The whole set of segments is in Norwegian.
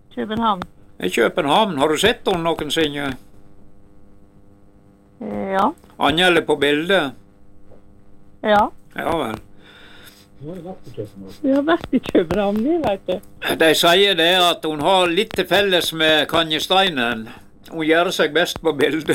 København. I København, har du sett henne noensinne? Ja. Angela på bildet? Ja. Ja vel. Vi har vært i København, vi vet det. De sier det at hun har litt til felles med Kanje Steinen. Hun gjør seg best på bildet.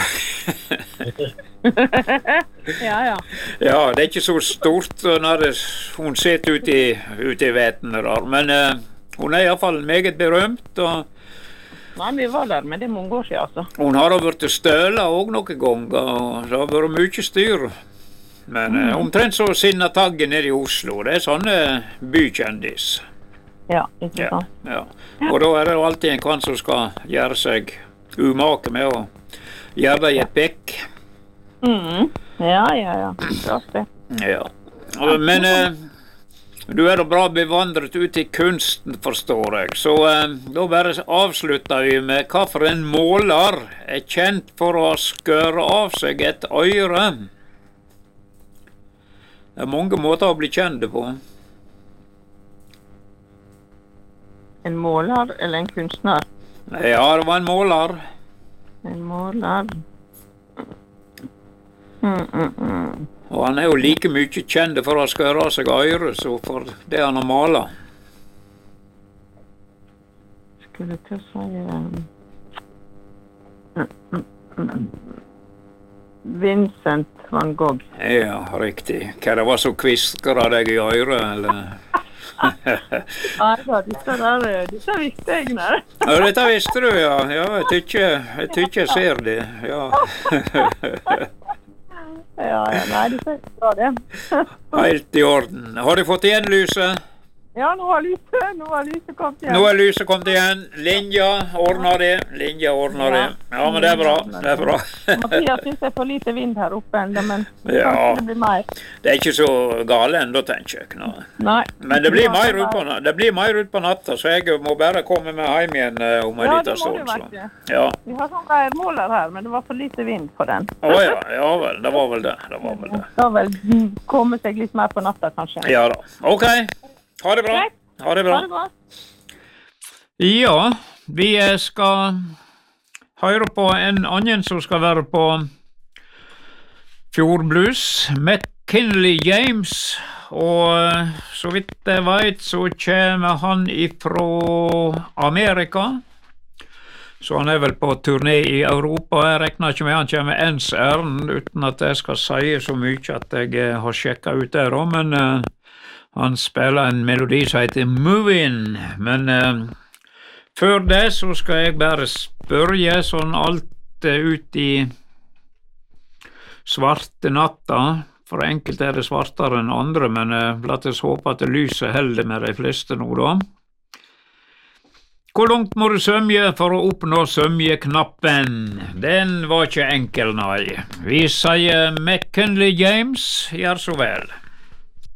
Ja. Ja, det er ikke så stort når hun sitter ute i vetene der, men hun er i hvert fall meget berømt, og Nei, vi var der, men det er mange år siden, altså. hun har da vært støla også noen ganger, og det har vært mye styr. Men omtrent så Sinna Tagge nede i Oslo, det er sånne bykjendis. Ja, ikke sant? Ja. Og da er det jo alltid en som skal gjøre seg umake med å gjøre det i et bekk. Ja. Klart det. Ja. Men du er da bra bevandret ut i kunsten, forstår jeg. Så da bare avslutter vi med hva for en måler er kjent for å skøre av seg et øyre. Det er mange måter å bli kjent på. En måler eller en kunstner? Ja, det var en måler. En måler. Og han er jo like mye kjent for å skøre av seg øyre, så for det han har malet. Skulle til å si Vincent van Gogh. Ja, riktig. Hva det var så kviskret deg i øyre, eller? Ja, disse visste jeg nå. Ja, dette visste du, ja. Ja, jeg tykker jeg ser det, ja. Ja, nei, disse er bra det. Helt i orden. Har du fått igjen lyset? Ja, nå har lyset kommet igjen. Nå er lyset kommet igjen. Linja ordner det. Ja, men det er bra. Mathias synes det er for lite vind her oppe enda, men Ja. kanskje det blir mer. Det er ikke så gale enda, tenker jeg. Nå. Nei. Men det blir mer ut på natta, så jeg må bare komme meg hjem igjen om en Ja, liten det må stund. du så. være. Ja. Vi har sånn værmåler her, men det var for lite vind på den. Ja vel, det var vel det. Da vel komme seg litt mer på natta, kanskje. Ja da. Ok, ha det bra. Greit. Ha det bra. Ha det bra. Ja, vi skal høre på en annen som skal være på Fjordblues, McKinley James, og så vidt jeg vet så kommer han ifra Amerika, så han er vel på turné i Europa. Jeg regner ikke med han kommer ens ærend, uten at jeg skal si så mye at jeg har sjekket ut det da, men han spiller en melodi som heter Movin', men før det så skal jeg bare spørre sånn alt ut i svarte natta, for enkelt er det svartere enn andre, men la oss håpe at lyset holder med de fleste nå da. Hvor langt må du sømje for å oppnå sømjeknappen? Den var ikke enkel, nei. Vi sier McKinley James, gjør så vel.